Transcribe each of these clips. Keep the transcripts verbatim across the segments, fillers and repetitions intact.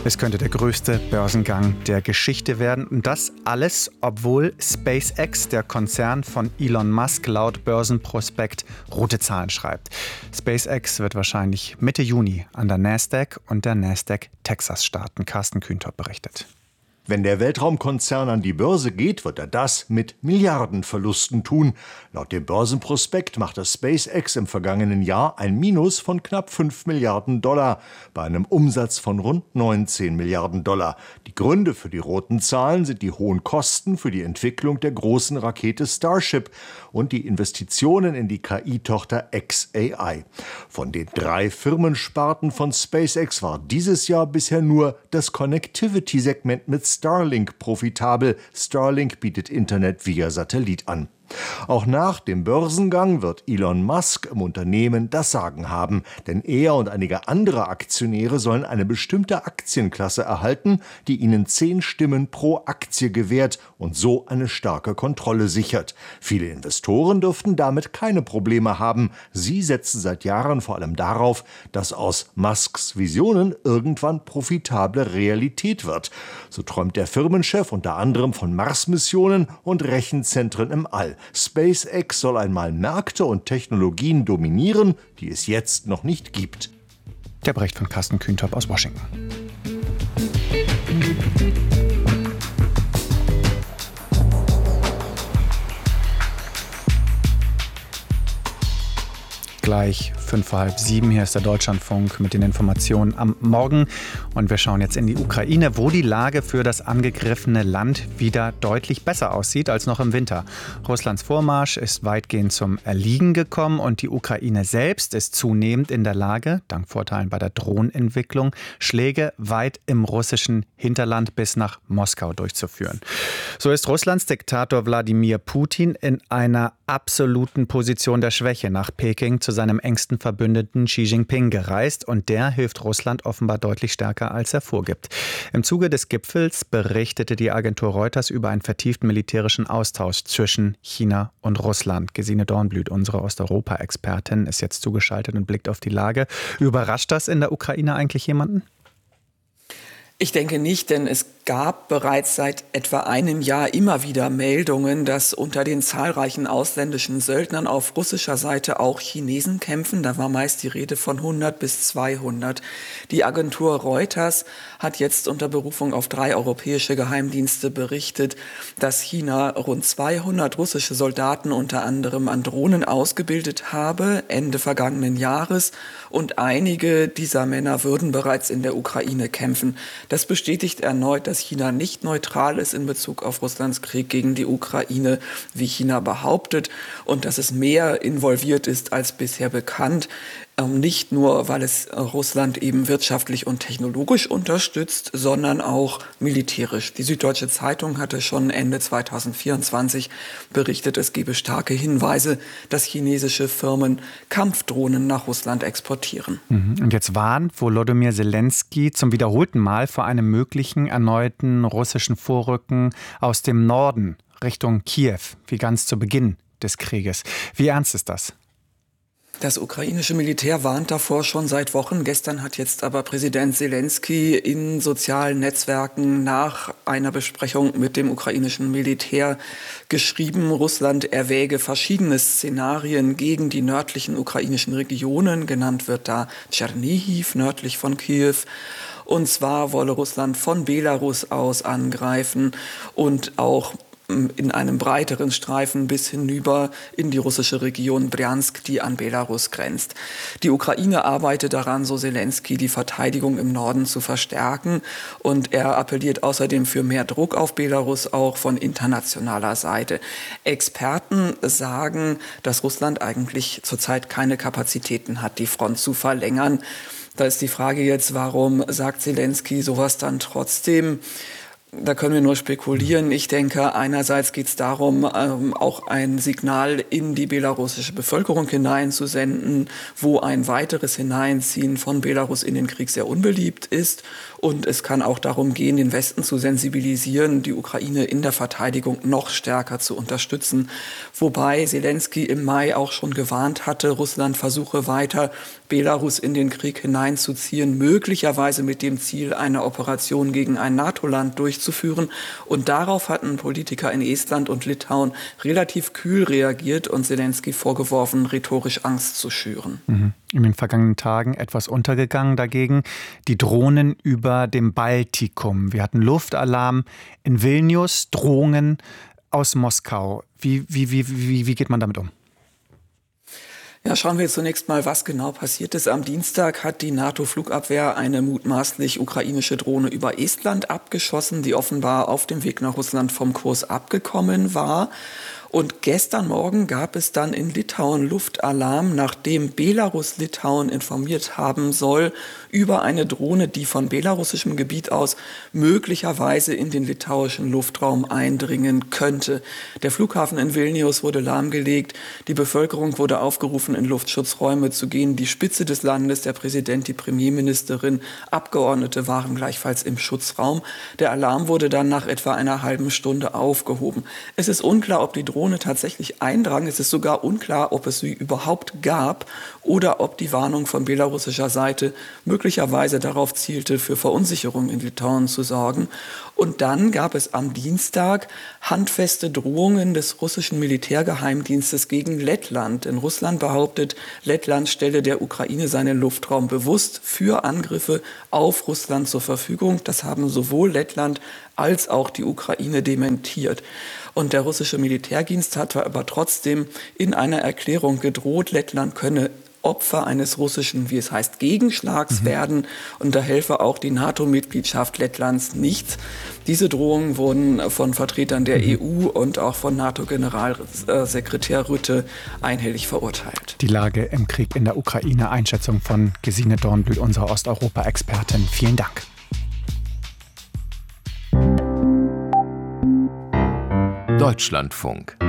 Es könnte der größte Börsengang der Geschichte werden. Und das alles, obwohl SpaceX, der Konzern von Elon Musk, laut Börsenprospekt rote Zahlen schreibt. SpaceX wird wahrscheinlich Mitte Juni an der Nasdaq und der Nasdaq Texas starten. Carsten Kühntopp berichtet. Wenn der Weltraumkonzern an die Börse geht, wird er das mit Milliardenverlusten tun. Laut dem Börsenprospekt machte SpaceX im vergangenen Jahr ein Minus von knapp fünf Milliarden Dollar bei einem Umsatz von rund neunzehn Milliarden Dollar. Die Gründe für die roten Zahlen sind die hohen Kosten für die Entwicklung der großen Rakete Starship und die Investitionen in die K I-Tochter X A I. Von den drei Firmensparten von SpaceX war dieses Jahr bisher nur das Connectivity-Segment mit Starlink profitabel. Starlink bietet Internet via Satellit an. Auch nach dem Börsengang wird Elon Musk im Unternehmen das Sagen haben, denn er und einige andere Aktionäre sollen eine bestimmte Aktienklasse erhalten, die ihnen zehn Stimmen pro Aktie gewährt und so eine starke Kontrolle sichert. Viele Investoren dürften damit keine Probleme haben. Sie setzen seit Jahren vor allem darauf, dass aus Musks Visionen irgendwann profitable Realität wird. So träumt der Firmenchef unter anderem von Mars-Missionen und Rechenzentren im All. SpaceX soll einmal Märkte und Technologien dominieren, die es jetzt noch nicht gibt. Der Bericht von Carsten Kühntopp aus Washington. Gleich fünf vor halb sieben. Hier ist der Deutschlandfunk mit den Informationen am Morgen. Und wir schauen jetzt in die Ukraine, wo die Lage für das angegriffene Land wieder deutlich besser aussieht als noch im Winter. Russlands Vormarsch ist weitgehend zum Erliegen gekommen und die Ukraine selbst ist zunehmend in der Lage, dank Vorteilen bei der Drohnenentwicklung, Schläge weit im russischen Hinterland bis nach Moskau durchzuführen. So ist Russlands Diktator Wladimir Putin in einer absoluten Position der Schwäche nach Peking zu seinem engsten Verbündeten Xi Jinping gereist und der hilft Russland offenbar deutlich stärker, als er vorgibt. Im Zuge des Gipfels berichtete die Agentur Reuters über einen vertieften militärischen Austausch zwischen China und Russland. Gesine Dornblüt, unsere Osteuropa-Expertin, ist jetzt zugeschaltet und blickt auf die Lage. Überrascht das in der Ukraine eigentlich jemanden? Ich denke nicht, denn es gab bereits seit etwa einem Jahr immer wieder Meldungen, dass unter den zahlreichen ausländischen Söldnern auf russischer Seite auch Chinesen kämpfen. Da war meist die Rede von hundert bis zweihundert. Die Agentur Reuters hat jetzt unter Berufung auf drei europäische Geheimdienste berichtet, dass China rund zweihundert russische Soldaten unter anderem an Drohnen ausgebildet habe, Ende vergangenen Jahres. Und einige dieser Männer würden bereits in der Ukraine kämpfen. Das bestätigt erneut, dass China nicht neutral ist in Bezug auf Russlands Krieg gegen die Ukraine, wie China behauptet, und dass es mehr involviert ist als bisher bekannt. Nicht nur, weil es Russland eben wirtschaftlich und technologisch unterstützt, sondern auch militärisch. Die Süddeutsche Zeitung hatte schon Ende zweitausendvierundzwanzig berichtet, es gebe starke Hinweise, dass chinesische Firmen Kampfdrohnen nach Russland exportieren. Und jetzt warnt Volodymyr Zelensky zum wiederholten Mal vor einem möglichen erneuten russischen Vorrücken aus dem Norden Richtung Kiew, wie ganz zu Beginn des Krieges. Wie ernst ist das? Das ukrainische Militär warnt davor schon seit Wochen. Gestern hat jetzt aber Präsident Zelensky in sozialen Netzwerken nach einer Besprechung mit dem ukrainischen Militär geschrieben, Russland erwäge verschiedene Szenarien gegen die nördlichen ukrainischen Regionen. Genannt wird da Tschernihiv, nördlich von Kiew. Und zwar wolle Russland von Belarus aus angreifen und auch in einem breiteren Streifen bis hinüber in die russische Region Bryansk, die an Belarus grenzt. Die Ukraine arbeitet daran, so Zelensky, die Verteidigung im Norden zu verstärken. Und er appelliert außerdem für mehr Druck auf Belarus, auch von internationaler Seite. Experten sagen, dass Russland eigentlich zurzeit keine Kapazitäten hat, die Front zu verlängern. Da ist die Frage jetzt, warum sagt Zelensky sowas dann trotzdem? Da können wir nur spekulieren. Ich denke, einerseits geht es darum, ähm, auch ein Signal in die belarussische Bevölkerung hineinzusenden, wo ein weiteres Hineinziehen von Belarus in den Krieg sehr unbeliebt ist. Und es kann auch darum gehen, den Westen zu sensibilisieren, die Ukraine in der Verteidigung noch stärker zu unterstützen. Wobei Selenskyj im Mai auch schon gewarnt hatte, Russland versuche weiter, Belarus in den Krieg hineinzuziehen, möglicherweise mit dem Ziel, eine Operation gegen ein NATO-Land durchzuführen. Und darauf hatten Politiker in Estland und Litauen relativ kühl reagiert und Selenskyj vorgeworfen, rhetorisch Angst zu schüren. Mhm. In den vergangenen Tagen etwas untergegangen dagegen die Drohnen über dem Baltikum. Wir hatten Luftalarm in Vilnius, Drohungen aus Moskau. Wie, wie, wie, wie, wie geht man damit um? Ja, schauen wir zunächst mal, was genau passiert ist. Am Dienstag hat die NATO-Flugabwehr eine mutmaßlich ukrainische Drohne über Estland abgeschossen, die offenbar auf dem Weg nach Russland vom Kurs abgekommen war. Und gestern Morgen gab es dann in Litauen Luftalarm, nachdem Belarus Litauen informiert haben soll über eine Drohne, die von belarussischem Gebiet aus möglicherweise in den litauischen Luftraum eindringen könnte. Der Flughafen in Vilnius wurde lahmgelegt. Die Bevölkerung wurde aufgerufen, in Luftschutzräume zu gehen. Die Spitze des Landes, der Präsident, die Premierministerin, Abgeordnete waren gleichfalls im Schutzraum. Der Alarm wurde dann nach etwa einer halben Stunde aufgehoben. Es ist unklar, ob die Drohne tatsächlich eindrang. Es ist sogar unklar, ob es sie überhaupt gab oder ob die Warnung von belarussischer Seite möglicherweise darauf zielte, für Verunsicherung in Litauen zu sorgen. Und dann gab es am Dienstag handfeste Drohungen des russischen Militärgeheimdienstes gegen Lettland. Denn Russland behauptet, Lettland stelle der Ukraine seinen Luftraum bewusst für Angriffe auf Russland zur Verfügung. Das haben sowohl Lettland als auch die Ukraine dementiert. Und der russische Militärdienst hat aber trotzdem in einer Erklärung gedroht, Lettland könne Opfer eines russischen, wie es heißt, Gegenschlags mhm. werden. Und da helfe auch die NATO-Mitgliedschaft Lettlands nichts. Diese Drohungen wurden von Vertretern der mhm. E U und auch von NATO-Generalsekretär Rutte einhellig verurteilt. Die Lage im Krieg in der Ukraine, Einschätzung von Gesine Dornblüt, unserer Osteuropa-Expertin. Vielen Dank. Deutschlandfunk.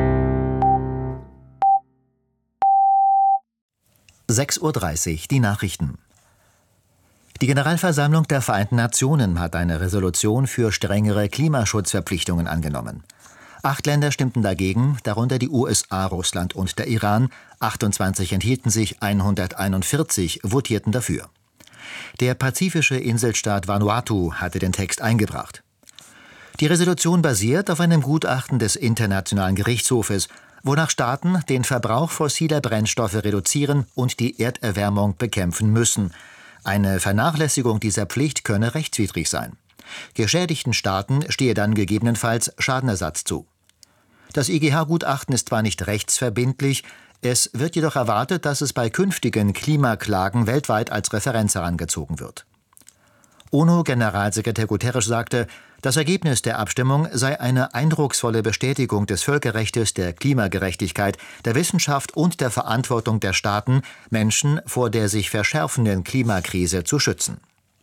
sechs Uhr dreißig, die Nachrichten. Die Generalversammlung der Vereinten Nationen hat eine Resolution für strengere Klimaschutzverpflichtungen angenommen. Acht Länder stimmten dagegen, darunter die U S A, Russland und der Iran. achtundzwanzig enthielten sich, hunderteinundvierzig votierten dafür. Der pazifische Inselstaat Vanuatu hatte den Text eingebracht. Die Resolution basiert auf einem Gutachten des Internationalen Gerichtshofes, wonach Staaten den Verbrauch fossiler Brennstoffe reduzieren und die Erderwärmung bekämpfen müssen. Eine Vernachlässigung dieser Pflicht könne rechtswidrig sein. Geschädigten Staaten stehe dann gegebenenfalls Schadenersatz zu. Das I G H-Gutachten ist zwar nicht rechtsverbindlich, es wird jedoch erwartet, dass es bei künftigen Klimaklagen weltweit als Referenz herangezogen wird. UNO-Generalsekretär Guterres sagte, das Ergebnis der Abstimmung sei eine eindrucksvolle Bestätigung des Völkerrechts, der Klimagerechtigkeit, der Wissenschaft und der Verantwortung der Staaten, Menschen vor der sich verschärfenden Klimakrise zu schützen.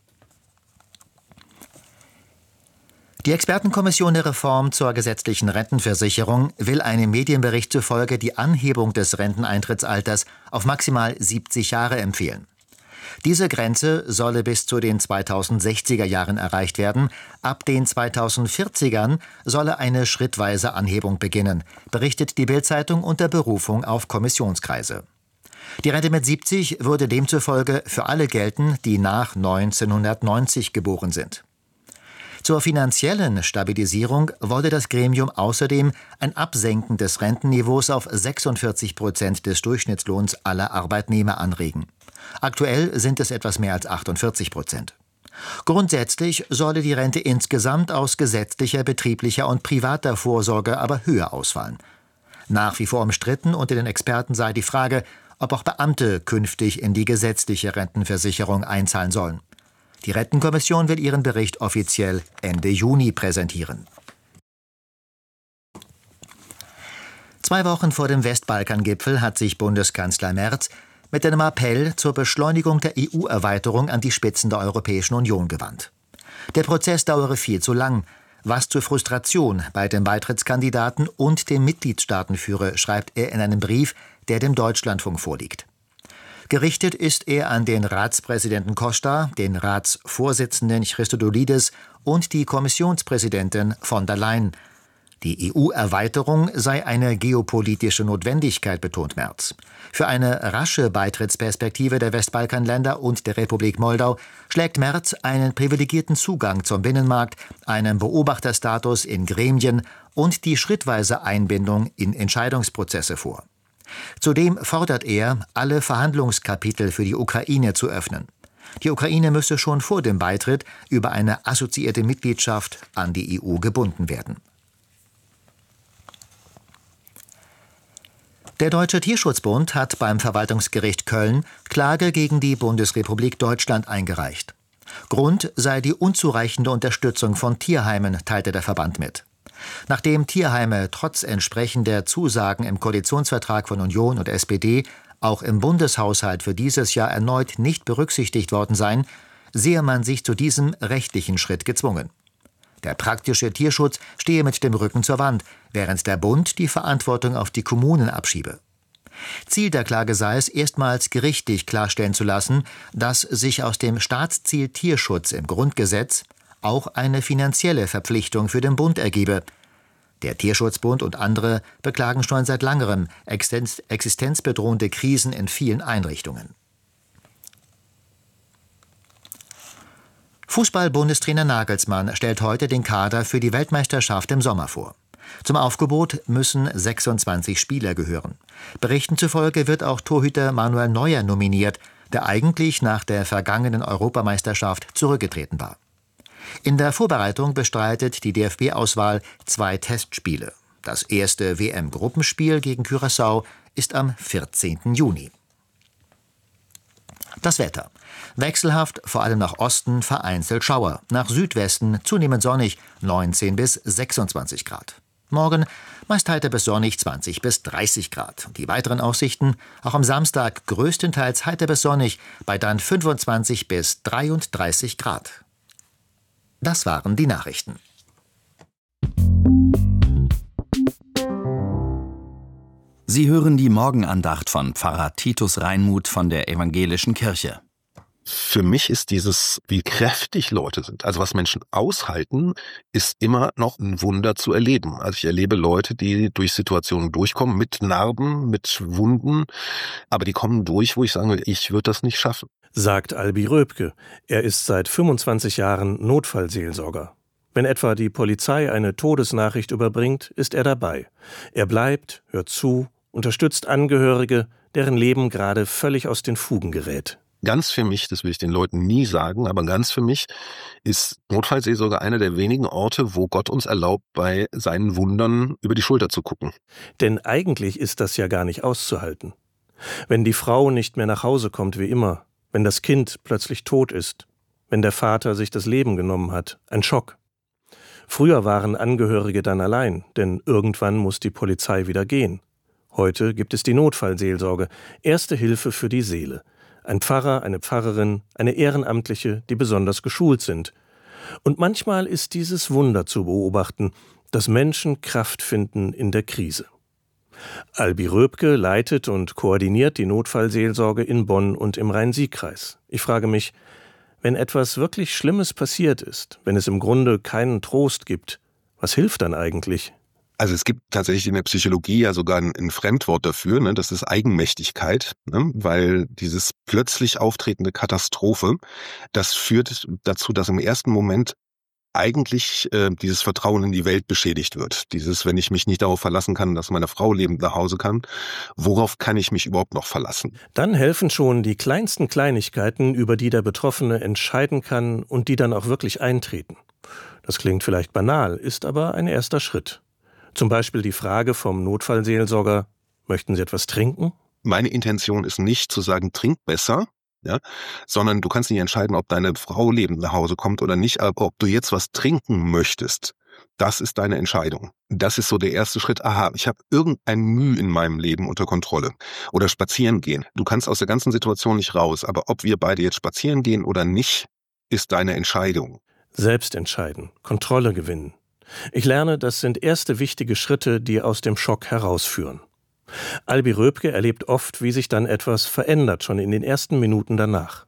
Die Expertenkommission der Reform zur gesetzlichen Rentenversicherung will einem Medienbericht zufolge die Anhebung des Renteneintrittsalters auf maximal siebzig Jahre empfehlen. Diese Grenze solle bis zu den zweitausendsechziger Jahren erreicht werden. Ab den zweitausendvierzigern solle eine schrittweise Anhebung beginnen, berichtet die Bild-Zeitung unter Berufung auf Kommissionskreise. Die Rente mit siebzig würde demzufolge für alle gelten, die nach neunzehnhundertneunzig geboren sind. Zur finanziellen Stabilisierung wolle das Gremium außerdem ein Absenken des Rentenniveaus auf sechsundvierzig Prozent des Durchschnittslohns aller Arbeitnehmer anregen. Aktuell sind es etwas mehr als achtundvierzig Prozent. Grundsätzlich solle die Rente insgesamt aus gesetzlicher, betrieblicher und privater Vorsorge aber höher ausfallen. Nach wie vor umstritten unter den Experten sei die Frage, ob auch Beamte künftig in die gesetzliche Rentenversicherung einzahlen sollen. Die Rentenkommission will ihren Bericht offiziell Ende Juni präsentieren. Zwei Wochen vor dem Westbalkan-Gipfel hat sich Bundeskanzler Merz mit einem Appell zur Beschleunigung der E U-Erweiterung an die Spitzen der Europäischen Union gewandt. Der Prozess dauere viel zu lang, was zur Frustration bei den Beitrittskandidaten und den Mitgliedstaaten führe, schreibt er in einem Brief, der dem Deutschlandfunk vorliegt. Gerichtet ist er an den Ratspräsidenten Costa, den Ratsvorsitzenden Christodoulidis und die Kommissionspräsidentin von der Leyen. Die E U-Erweiterung sei eine geopolitische Notwendigkeit, betont Merz. Für eine rasche Beitrittsperspektive der Westbalkanländer und der Republik Moldau schlägt Merz einen privilegierten Zugang zum Binnenmarkt, einen Beobachterstatus in Gremien und die schrittweise Einbindung in Entscheidungsprozesse vor. Zudem fordert er, alle Verhandlungskapitel für die Ukraine zu öffnen. Die Ukraine müsse schon vor dem Beitritt über eine assoziierte Mitgliedschaft an die E U gebunden werden. Der Deutsche Tierschutzbund hat beim Verwaltungsgericht Köln Klage gegen die Bundesrepublik Deutschland eingereicht. Grund sei die unzureichende Unterstützung von Tierheimen, teilte der Verband mit. Nachdem Tierheime trotz entsprechender Zusagen im Koalitionsvertrag von Union und S P D auch im Bundeshaushalt für dieses Jahr erneut nicht berücksichtigt worden seien, sehe man sich zu diesem rechtlichen Schritt gezwungen. Der praktische Tierschutz stehe mit dem Rücken zur Wand, während der Bund die Verantwortung auf die Kommunen abschiebe. Ziel der Klage sei es, erstmals gerichtlich klarstellen zu lassen, dass sich aus dem Staatsziel Tierschutz im Grundgesetz auch eine finanzielle Verpflichtung für den Bund ergebe. Der Tierschutzbund und andere beklagen schon seit langerem existenz- existenzbedrohende Krisen in vielen Einrichtungen. Fußball-Bundestrainer Nagelsmann stellt heute den Kader für die Weltmeisterschaft im Sommer vor. Zum Aufgebot müssen sechsundzwanzig Spieler gehören. Berichten zufolge wird auch Torhüter Manuel Neuer nominiert, der eigentlich nach der vergangenen Europameisterschaft zurückgetreten war. In der Vorbereitung bestreitet die D F B-Auswahl zwei Testspiele. Das erste W M-Gruppenspiel gegen Curaçao ist am vierzehnten Juni. Das Wetter. Wechselhaft, vor allem nach Osten vereinzelt Schauer, nach Südwesten zunehmend sonnig, neunzehn bis sechsundzwanzig Grad. Morgen meist heiter bis sonnig, zwanzig bis dreißig Grad. Die weiteren Aussichten, auch am Samstag größtenteils heiter bis sonnig, bei dann fünfundzwanzig bis dreiunddreißig Grad. Das waren die Nachrichten. Sie hören die Morgenandacht von Pfarrer Titus Reinmuth von der Evangelischen Kirche. Für mich ist dieses, wie kräftig Leute sind, also was Menschen aushalten, ist immer noch ein Wunder zu erleben. Also ich erlebe Leute, die durch Situationen durchkommen, mit Narben, mit Wunden, aber die kommen durch, wo ich sage, ich würde das nicht schaffen. Sagt Albi Röpke. Er ist seit fünfundzwanzig Jahren Notfallseelsorger. Wenn etwa die Polizei eine Todesnachricht überbringt, ist er dabei. Er bleibt, hört zu, unterstützt Angehörige, deren Leben gerade völlig aus den Fugen gerät. Ganz für mich, das will ich den Leuten nie sagen, aber ganz für mich ist Notfallseelsorge einer der wenigen Orte, wo Gott uns erlaubt, bei seinen Wundern über die Schulter zu gucken. Denn eigentlich ist das ja gar nicht auszuhalten. Wenn die Frau nicht mehr nach Hause kommt wie immer, wenn das Kind plötzlich tot ist, wenn der Vater sich das Leben genommen hat, ein Schock. Früher waren Angehörige dann allein, denn irgendwann muss die Polizei wieder gehen. Heute gibt es die Notfallseelsorge, erste Hilfe für die Seele. Ein Pfarrer, eine Pfarrerin, eine Ehrenamtliche, die besonders geschult sind. Und manchmal ist dieses Wunder zu beobachten, dass Menschen Kraft finden in der Krise. Albi Röpke leitet und koordiniert die Notfallseelsorge in Bonn und im Rhein-Sieg-Kreis. Ich frage mich, wenn etwas wirklich Schlimmes passiert ist, wenn es im Grunde keinen Trost gibt, was hilft dann eigentlich? Also es gibt tatsächlich in der Psychologie ja sogar ein, ein Fremdwort dafür, ne? Das ist Eigenmächtigkeit, ne? Weil dieses plötzlich auftretende Katastrophe, das führt dazu, dass im ersten Moment eigentlich äh, dieses Vertrauen in die Welt beschädigt wird. Dieses, wenn ich mich nicht darauf verlassen kann, dass meine Frau lebend nach Hause kann, worauf kann ich mich überhaupt noch verlassen? Dann helfen schon die kleinsten Kleinigkeiten, über die der Betroffene entscheiden kann und die dann auch wirklich eintreten. Das klingt vielleicht banal, ist aber ein erster Schritt. Zum Beispiel die Frage vom Notfallseelsorger, möchten Sie etwas trinken? Meine Intention ist nicht zu sagen, trink besser, ja, sondern du kannst nicht entscheiden, ob deine Frau lebend nach Hause kommt oder nicht, aber ob du jetzt was trinken möchtest, das ist deine Entscheidung. Das ist so der erste Schritt. Aha, ich habe irgendein Mühe in meinem Leben unter Kontrolle. Oder spazieren gehen. Du kannst aus der ganzen Situation nicht raus, aber ob wir beide jetzt spazieren gehen oder nicht, ist deine Entscheidung. Selbst entscheiden, Kontrolle gewinnen. Ich lerne, das sind erste wichtige Schritte, die aus dem Schock herausführen. Albi Röpke erlebt oft, wie sich dann etwas verändert, schon in den ersten Minuten danach.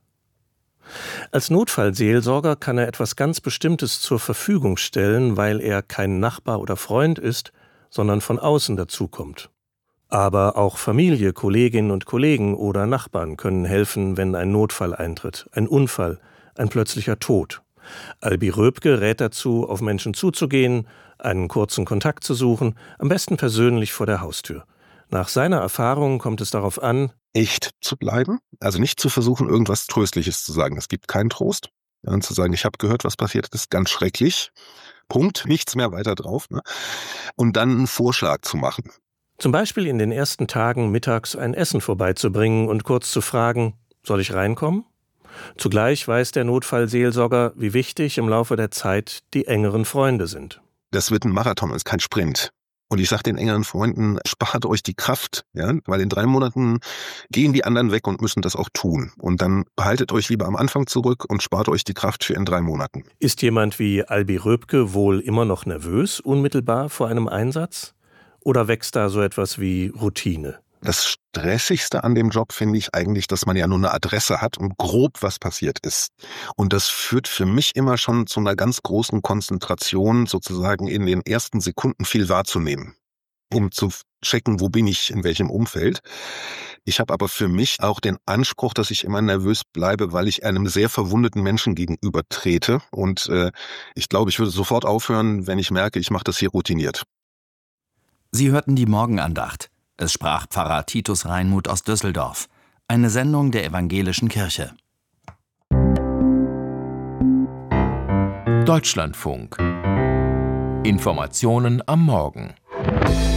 Als Notfallseelsorger kann er etwas ganz Bestimmtes zur Verfügung stellen, weil er kein Nachbar oder Freund ist, sondern von außen dazukommt. Aber auch Familie, Kolleginnen und Kollegen oder Nachbarn können helfen, wenn ein Notfall eintritt, ein Unfall, ein plötzlicher Tod. Albi Röpke rät dazu, auf Menschen zuzugehen, einen kurzen Kontakt zu suchen, am besten persönlich vor der Haustür. Nach seiner Erfahrung kommt es darauf an, echt zu bleiben, also nicht zu versuchen, irgendwas Tröstliches zu sagen. Es gibt keinen Trost. Ja, und zu sagen, ich habe gehört, was passiert ist, ganz schrecklich. Punkt, nichts mehr weiter drauf. Ne? Und dann einen Vorschlag zu machen. Zum Beispiel in den ersten Tagen mittags ein Essen vorbeizubringen und kurz zu fragen, soll ich reinkommen? Zugleich weiß der Notfallseelsorger, wie wichtig im Laufe der Zeit die engeren Freunde sind. Das wird ein Marathon, ist kein Sprint. Und ich sage den engeren Freunden, spart euch die Kraft, ja, weil in drei Monaten gehen die anderen weg und müssen das auch tun. Und dann behaltet euch lieber am Anfang zurück und spart euch die Kraft für in drei Monaten. Ist jemand wie Albi Röpke wohl immer noch nervös, unmittelbar vor einem Einsatz? Oder wächst da so etwas wie Routine? Das Stressigste an dem Job finde ich eigentlich, dass man ja nur eine Adresse hat und grob was passiert ist. Und das führt für mich immer schon zu einer ganz großen Konzentration, sozusagen in den ersten Sekunden viel wahrzunehmen, um zu checken, wo bin ich, in welchem Umfeld. Ich habe aber für mich auch den Anspruch, dass ich immer nervös bleibe, weil ich einem sehr verwundeten Menschen gegenüber trete. Und äh, ich glaube, ich würde sofort aufhören, wenn ich merke, ich mache das hier routiniert. Sie hörten die Morgenandacht. Es sprach Pfarrer Titus Reinmuth aus Düsseldorf. Eine Sendung der Evangelischen Kirche. Deutschlandfunk. Informationen am Morgen.